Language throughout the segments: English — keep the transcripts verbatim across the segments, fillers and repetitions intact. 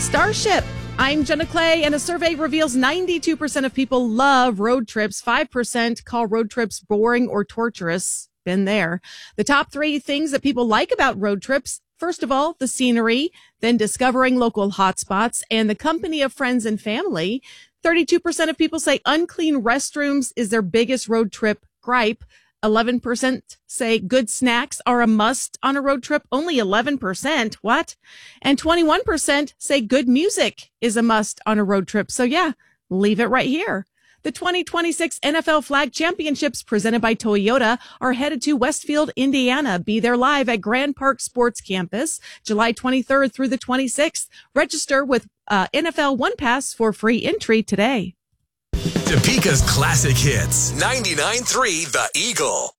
Starship. I'm Jenna Clay, and a survey reveals ninety-two percent of people love road trips. five percent call road trips boring or torturous. Been there. The top three things that people like about road trips. First of all, the scenery, then discovering local hotspots, and the company of friends and family. thirty-two percent of people say unclean restrooms is their biggest road trip gripe. eleven percent say good snacks are a must on a road trip. Only eleven percent. What? And twenty-one percent say good music is a must on a road trip. So yeah, leave it right here. The twenty twenty-six N F L Flag Championships presented by Toyota are headed to Westfield, Indiana. Be there live at Grand Park Sports Campus, July twenty-third through the twenty-sixth. Register with uh, N F L One Pass for free entry today. Topeka's classic hits. ninety-nine point three The Eagle.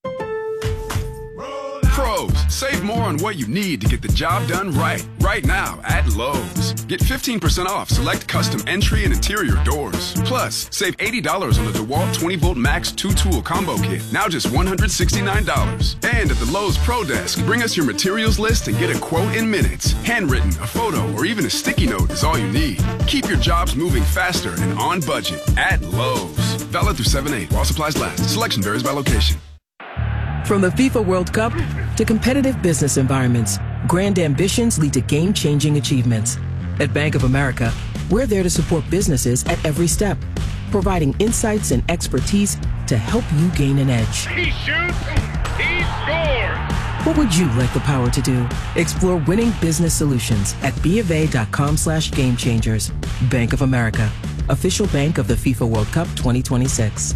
Pros, save more on what you need to get the job done right. Right now at Lowe's. Get fifteen percent off select custom entry and interior doors. Plus, save eighty dollars on the DeWalt twenty volt Max two tool combo kit. Now just one hundred sixty-nine dollars. And at the Lowe's Pro Desk, bring us your materials list and get a quote in minutes. Handwritten, a photo, or even a sticky note is all you need. Keep your jobs moving faster and on budget at Lowe's. Valid through seven eight while supplies last. Selection varies by location. From the FIFA World Cup to competitive business environments, grand ambitions lead to game-changing achievements. At Bank of America, we're there to support businesses at every step, providing insights and expertise to help you gain an edge. He shoots, he scores! What would you like the power to do? Explore winning business solutions at BofA.com slash game changers. Bank of America, official bank of the FIFA World Cup twenty twenty-six.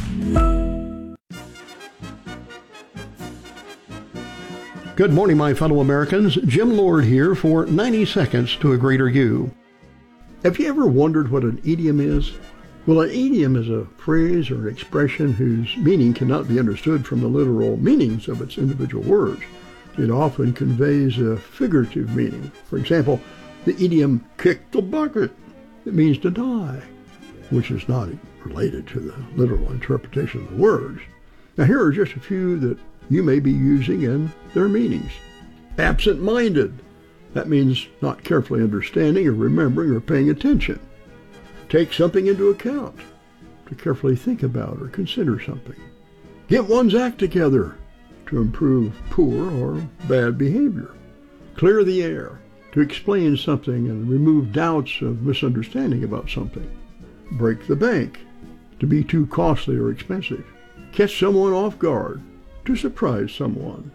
Good morning, my fellow Americans. Jim Lord here for ninety seconds to a Greater You. Have you ever wondered what an idiom is? Well, an idiom is a phrase or an expression whose meaning cannot be understood from the literal meanings of its individual words. It often conveys a figurative meaning. For example, the idiom, kick the bucket. It means to die, which is not related to the literal interpretation of the words. Now, here are just a few that you may be using and their meanings. Absent-minded. That means not carefully understanding or remembering or paying attention. Take something into account. To carefully think about or consider something. Get one's act together. To improve poor or bad behavior. Clear the air. To explain something and remove doubts of misunderstanding about something. Break the bank. To be too costly or expensive. Catch someone off guard. To surprise someone.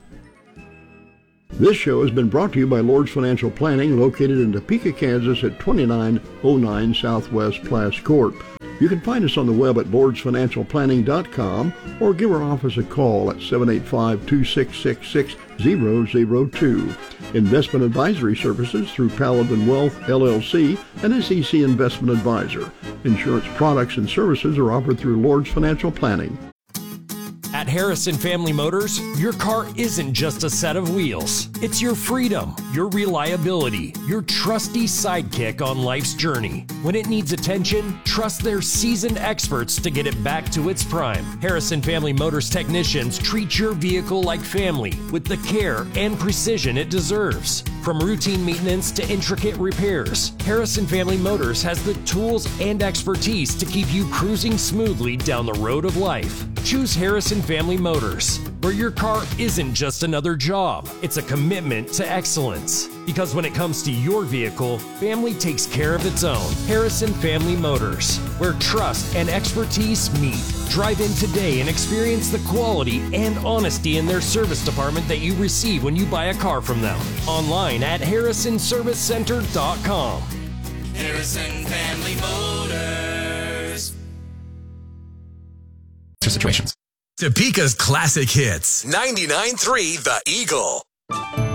This show has been brought to you by Lord's Financial Planning, located in Topeka, Kansas at twenty-nine oh nine Southwest Plass Court. You can find us on the web at lords financial planning dot com or give our office a call at seven eight five, two six six, six zero zero two. Investment advisory services through Paladin Wealth, L L C, and S E C Investment Advisor. Insurance products and services are offered through Lord's Financial Planning. At Harrison Family Motors, your car isn't just a set of wheels. It's your freedom, your reliability, your trusty sidekick on life's journey. When it needs attention, trust their seasoned experts to get it back to its prime. Harrison Family Motors technicians treat your vehicle like family with the care and precision it deserves. From routine maintenance to intricate repairs, Harrison Family Motors has the tools and expertise to keep you cruising smoothly down the road of life. Choose Harrison Family Motors, where your car isn't just another job, it's a commitment to excellence. Because when it comes to your vehicle, family takes care of its own. Harrison Family Motors, where trust and expertise meet. Drive in today and experience the quality and honesty in their service department that you receive when you buy a car from them. Online at harrison service center dot com. Harrison Family Motors. Situations. Topeka's classic hits. ninety-nine point three The Eagle.